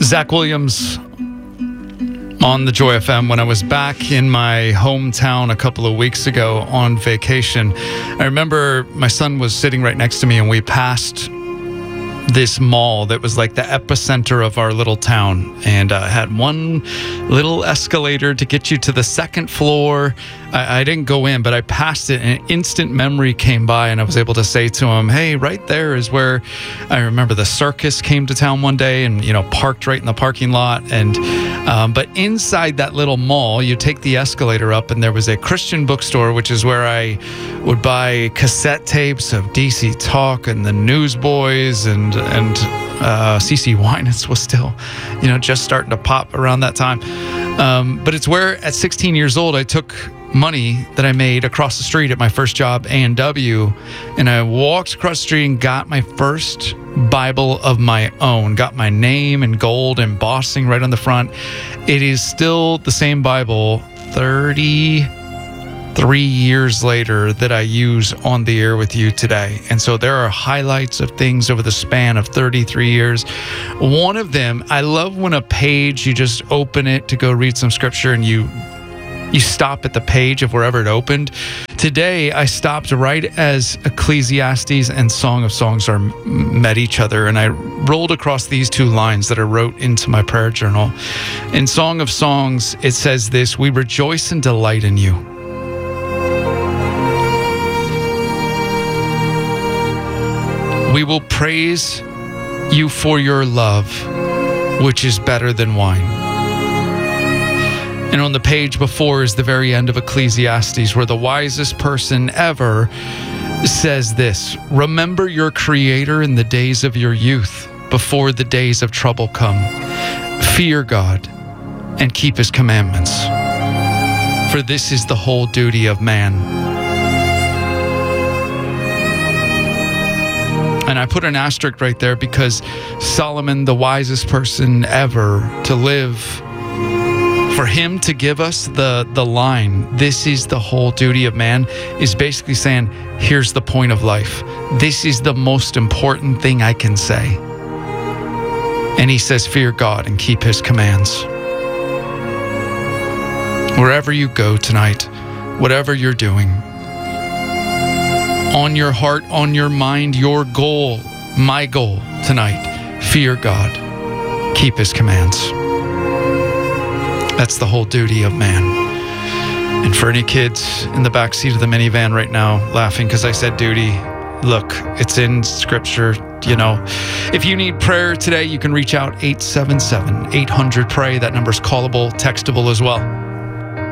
Zach Williams on the Joy FM when I was back in my hometown a couple of weeks ago on vacation. I remember my son was sitting right next to me and we passed this mall that was like the epicenter of our little town, and had one little escalator to get you to the second floor. I didn't go in, but I passed it, and an instant memory came by, and I was able to say to him, hey, right there is where I remember the circus came to town one day and, parked right in the parking lot. And but inside that little mall, you take the escalator up, and there was a Christian bookstore, which is where I would buy cassette tapes of DC Talk and the Newsboys, and CeCe Winans was still, just starting to pop around that time. But it's where at 16 years old, I took money that I made across the street at my first job, A&W, and I walked across the street and got my first Bible of my own, got my name in gold embossing right on the front. It is still the same Bible 33 years later that I use on the air with you today. And so there are highlights of things over the span of 33 years. One of them, I love when a page, you just open it to go read some scripture and you stop at the page of wherever it opened. Today, I stopped right as Ecclesiastes and Song of Songs met each other, and I rolled across these two lines that I wrote into my prayer journal. In Song of Songs, it says this: we rejoice and delight in you. We will praise you for your love, which is better than wine. And on the page before is the very end of Ecclesiastes, where the wisest person ever says this: remember your Creator in the days of your youth, before the days of trouble come. Fear God and keep His commandments, for this is the whole duty of man. And I put an asterisk right there because Solomon, the wisest person ever to live, for him to give us the line, this is the whole duty of man, is basically saying, here's the point of life. This is the most important thing I can say. And he says, fear God and keep His commands. Wherever you go tonight, whatever you're doing, on your heart, on your mind, your goal, my goal tonight, fear God, keep His commands. That's the whole duty of man. And for any kids in the back seat of the minivan right now laughing because I said duty, look, it's in Scripture. If you need prayer today, you can reach out 877-800-PRAY. That number's callable, textable as well.